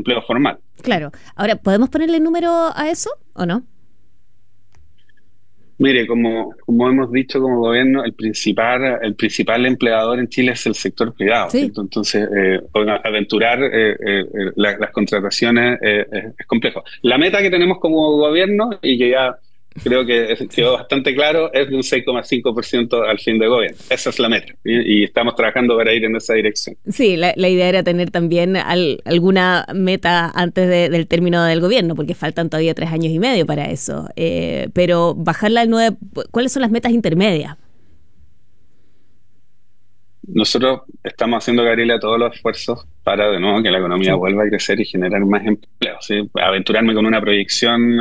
empleo formal. Claro. Ahora, ¿podemos ponerle número a eso o no? Mire, como hemos dicho como gobierno, el principal empleador en Chile es el sector privado, Sí. ¿cierto? Entonces, aventurar las contrataciones es complejo. La meta que tenemos como gobierno, y que ya creo que quedó bastante claro, es de un 6,5% al fin de gobierno. Esa es la meta, y estamos trabajando para ir en esa dirección. Sí, la idea era tener también alguna meta antes del término del gobierno, porque faltan todavía 3 años y medio para eso. Pero bajarla al 9, ¿cuáles son las metas intermedias? Nosotros estamos haciendo, Gabriela, todos los esfuerzos para, de nuevo, que la economía Sí. vuelva a crecer y generar más empleo, ¿sí? Aventurarme con una proyección,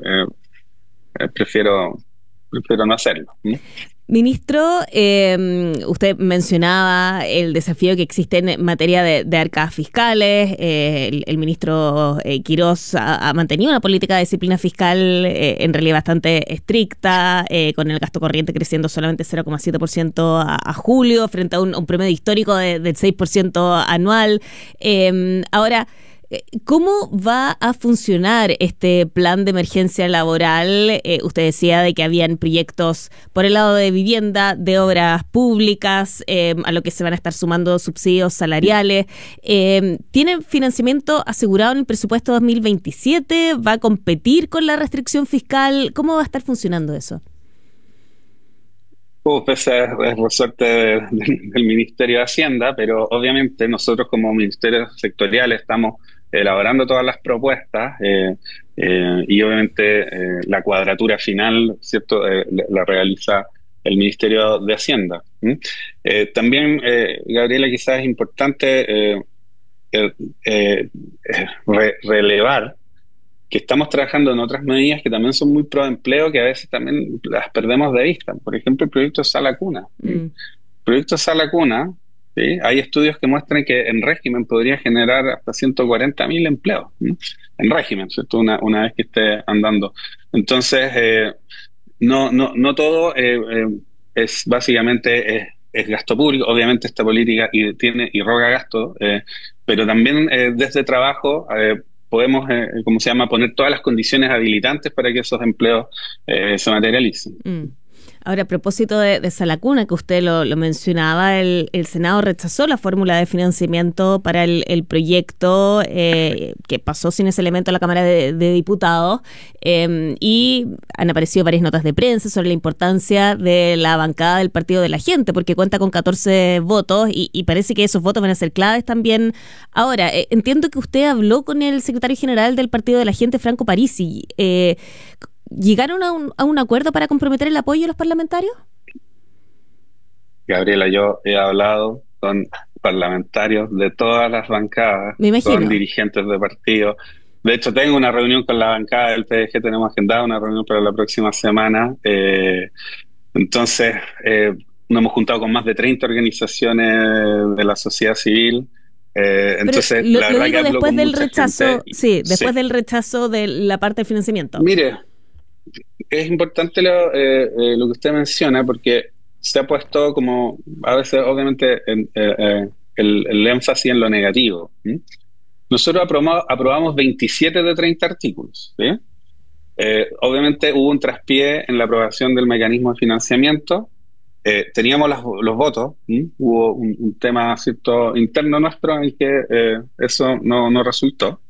prefiero no hacerlo. ¿Mm? Ministro, usted mencionaba el desafío que existe en materia de arcas fiscales. El ministro Quirós ha mantenido una política de disciplina fiscal en realidad bastante estricta, con el gasto corriente creciendo solamente 0,7% a julio, frente a un promedio histórico del 6% anual. Ahora, ¿cómo va a funcionar este plan de emergencia laboral? Usted decía de que habían proyectos por el lado de vivienda, de obras públicas, a lo que se van a estar sumando subsidios salariales. ¿Tiene financiamiento asegurado en el presupuesto 2027? ¿Va a competir con la restricción fiscal? ¿Cómo va a estar funcionando eso? Esa es resorte del Ministerio de Hacienda, pero obviamente nosotros como Ministerio Sectorial estamos elaborando todas las propuestas, y obviamente la cuadratura final, ¿cierto? La realiza el Ministerio de Hacienda. ¿Mm? También, Gabriela, quizás es importante eh, eh, relevar que estamos trabajando en otras medidas que también son muy pro empleo, que a veces también las perdemos de vista. Por ejemplo, el proyecto Sala Cuna. ¿Sí? El Mm. proyecto Sala Cuna, ¿sí? Hay estudios que muestran que en régimen podría generar hasta 140.000 empleos, ¿sí? En régimen, ¿cierto? Una vez que esté andando. Entonces, no todo es básicamente es gasto público. Obviamente esta política y roga gasto, pero también desde trabajo podemos, ¿cómo se llama?, poner todas las condiciones habilitantes para que esos empleos se materialicen. Mm. Ahora, a propósito de Salacuna, que usted lo mencionaba, el Senado rechazó la fórmula de financiamiento para el proyecto que pasó sin ese elemento a la Cámara de Diputados, y han aparecido varias notas de prensa sobre la importancia de la bancada del Partido de la Gente, porque cuenta con 14 votos y parece que esos votos van a ser claves también. Ahora, entiendo que usted habló con el secretario general del Partido de la Gente, Franco Parisi. ¿Llegaron a un acuerdo para comprometer el apoyo de los parlamentarios? Gabriela, yo he hablado con parlamentarios de todas las bancadas, Me con imagino. dirigentes de partidos. De hecho, tengo una reunión con la bancada del PDG, tenemos agendada una reunión para la próxima semana. Entonces, nos hemos juntado con más de 30 organizaciones de la sociedad civil. Pero Entonces, lo la verdad que digo hablo después con del mucha gente. rechazo, sí, Sí. después del rechazo de la parte del financiamiento. Mire, es importante lo que usted menciona porque se ha puesto como, a veces, obviamente, el énfasis en lo negativo. ¿Sí? Nosotros aprobamos 27 de 30 artículos. ¿Sí? Obviamente hubo un traspié en la aprobación del mecanismo de financiamiento. Teníamos los votos. ¿Sí? Hubo un tema, ¿cierto?, interno nuestro en el que eso no resultó.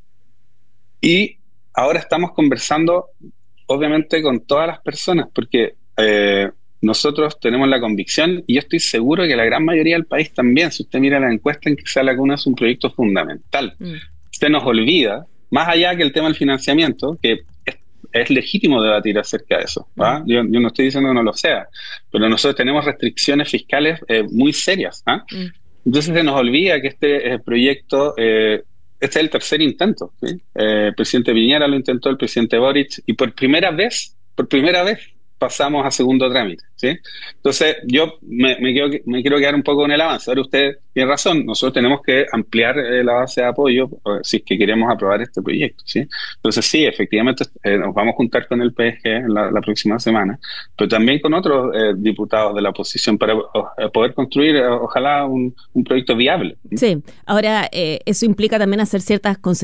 Y ahora estamos conversando, obviamente, con todas las personas, porque nosotros tenemos la convicción, y yo estoy seguro que la gran mayoría del país también, si usted mira la encuesta, en que Sala Laguna es un proyecto fundamental. Mm. Se nos olvida, más allá que el tema del financiamiento, que es legítimo debatir acerca de eso, Mm. ¿va? Yo no estoy diciendo que no lo sea, pero nosotros tenemos restricciones fiscales muy serias, ¿ah? Mm. Entonces se nos olvida que este proyecto, este es el tercer intento, ¿sí? El presidente Piñera lo intentó, el presidente Boric, y por primera vez pasamos a segundo trámite, ¿sí? Entonces yo me quiero quedar un poco con el avance. Ahora usted tiene razón, nosotros tenemos que ampliar la base de apoyo si es que queremos aprobar este proyecto, ¿sí? Entonces sí, efectivamente nos vamos a juntar con el PSG en la próxima semana, pero también con otros diputados de la oposición para poder construir, ojalá, un proyecto viable. Sí, ahora eso implica también hacer ciertas concesiones